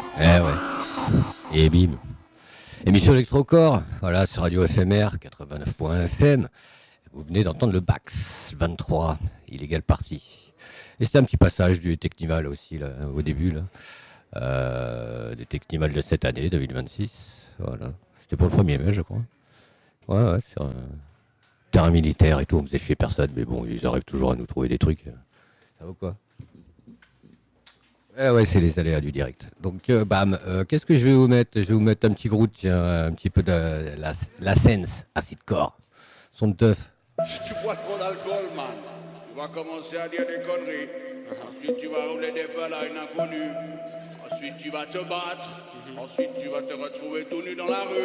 Eh ouais. Et bim. Émission Electrocore, voilà, sur Radio FMR 89.fm. Vous venez d'entendre le Bax 23, Illegal Party. Et c'était un petit passage du Technival aussi, là, au début, là. Des Technival de cette année, 2026. Voilà. C'était pour le 1er mai, je crois. Ouais, sur un terrain militaire et tout, on faisait chier personne, mais bon, ils arrivent toujours à nous trouver des trucs. Ça vaut quoi? Ouais, c'est les aléas du direct. Donc, bam, qu'est-ce que je vais vous mettre? Je vais vous mettre un petit groupe, tiens, un petit peu de la Sense, Acid Core. Son de teuf. Si tu bois trop d'alcool, man, tu vas commencer à dire des conneries. Ensuite, tu vas rouler des pelles à une inconnue. Ensuite, tu vas te battre. Ensuite, tu vas te retrouver tout nu dans la rue.